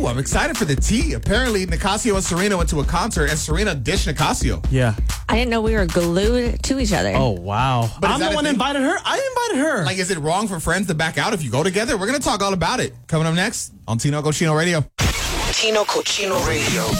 I'm excited for the tea. Apparently, Nicasio and Serena went to a concert, and Serena ditched Nicasio. Yeah. I didn't know we were glued to each other. Oh, wow. But I'm the one that invited her. I invited her. Like, is it wrong for friends to back out if you go together? We're going to talk all about it. Coming up next on Tino Cochino Radio. Tino Cochino Radio.